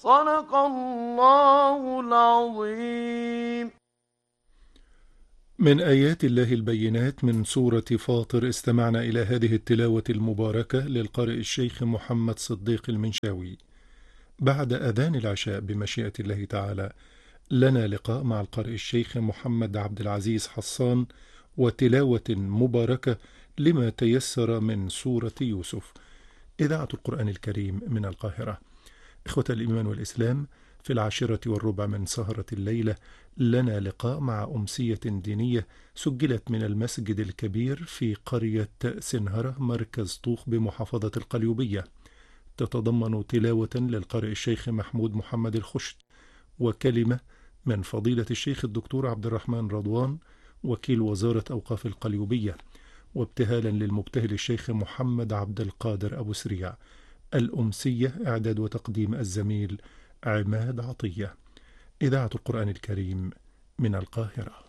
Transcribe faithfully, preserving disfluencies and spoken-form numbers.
صدق الله العظيم. من آيات الله البينات من سورة فاطر استمعنا إلى هذه التلاوة المباركة للقارئ الشيخ محمد صديق المنشاوي. بعد أذان العشاء بمشيئة الله تعالى لنا لقاء مع القارئ الشيخ محمد عبد العزيز حصان وتلاوة مباركة لما تيسر من سورة يوسف. إذاعة القرآن الكريم من القاهرة. إخوة الإيمان والإسلام، في العاشرة والربع من سهرة الليلة لنا لقاء مع أمسية دينية سجلت من المسجد الكبير في قرية سنهرة مركز طوخ بمحافظة القليوبية، تتضمن تلاوة للقارئ الشيخ محمود محمد الخشت وكلمة من فضيلة الشيخ الدكتور عبد الرحمن رضوان وكيل وزارة أوقاف القليوبية، وابتهالا للمبتهل الشيخ محمد عبد القادر أبو سريع. الأمسية إعداد وتقديم الزميل عماد عطية. إذاعة القرآن الكريم من القاهرة.